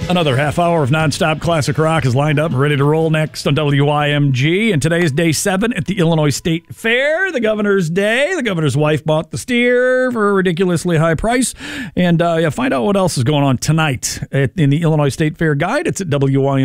Another half hour of nonstop classic rock is lined up and ready to roll next on WYMG. And today is day 7 at the Illinois State Fair, the governor's day. The governor's wife bought the steer for a ridiculously high price. And find out what else is going on tonight in the Illinois State Fair guide. It's at WYMG.